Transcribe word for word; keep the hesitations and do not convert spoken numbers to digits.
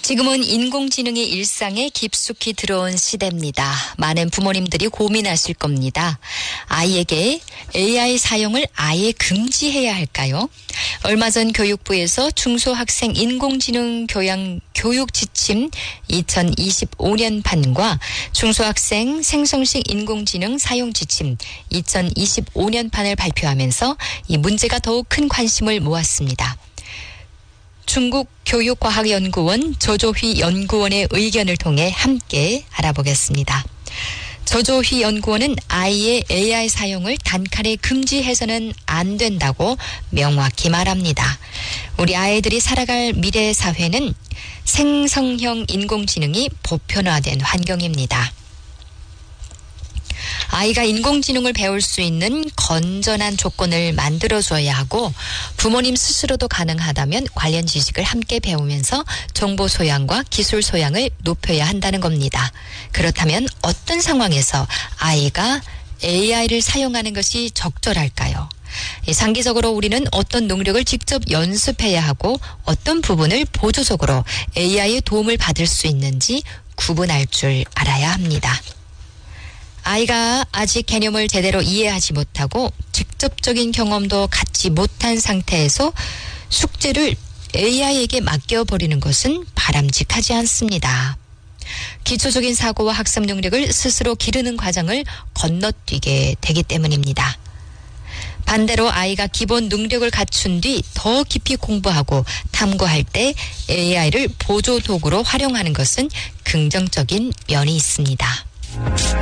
지금은 인공지능이 일상에 깊숙이 들어온 시대입니다. 많은 부모님들이 고민하실 겁니다. 아이에게 에이아이 사용을 아예 금지해야 할까요? 얼마 전 교육부에서 중소학생 인공지능 교양 교육 지침 이천이십오 년 판과 중소학생 생성식 인공지능 사용 지침 이천이십오 년 판을 발표하면서 이 문제가 더욱 큰 관심을 모았습니다. 중국 교육과학연구원 조조휘 연구원의 의견을 통해 함께 알아보겠습니다. 조조휘 연구원은 아이의 에이아이 사용을 단칼에 금지해서는 안 된다고 명확히 말합니다. 우리 아이들이 살아갈 미래 사회는 생성형 인공지능이 보편화된 환경입니다. 아이가 인공지능을 배울 수 있는 건전한 조건을 만들어줘야 하고 부모님 스스로도 가능하다면 관련 지식을 함께 배우면서 정보 소양과 기술 소양을 높여야 한다는 겁니다. 그렇다면 어떤 상황에서 아이가 에이아이를 사용하는 것이 적절할까요? 장기적으로 우리는 어떤 능력을 직접 연습해야 하고 어떤 부분을 보조적으로 에이아이의 도움을 받을 수 있는지 구분할 줄 알아야 합니다. 아이가 아직 개념을 제대로 이해하지 못하고 직접적인 경험도 갖지 못한 상태에서 숙제를 에이아이에게 맡겨버리는 것은 바람직하지 않습니다. 기초적인 사고와 학습 능력을 스스로 기르는 과정을 건너뛰게 되기 때문입니다. 반대로 아이가 기본 능력을 갖춘 뒤 더 깊이 공부하고 탐구할 때 에이아이를 보조 도구로 활용하는 것은 긍정적인 면이 있습니다.